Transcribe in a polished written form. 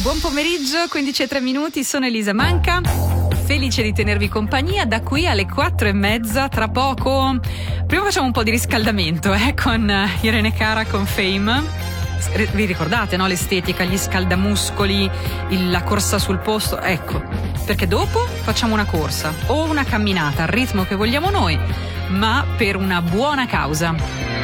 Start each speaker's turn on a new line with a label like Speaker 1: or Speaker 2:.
Speaker 1: Buon pomeriggio, 15:03, sono Elisa Manca, felice di tenervi compagnia da qui alle 4:30, tra poco. Prima facciamo un po' di riscaldamento con Irene Cara con Fame. Vi ricordate, no? L'estetica, gli scaldamuscoli, la corsa sul posto, ecco, perché dopo facciamo una corsa o una camminata al ritmo che vogliamo noi, ma per una buona causa.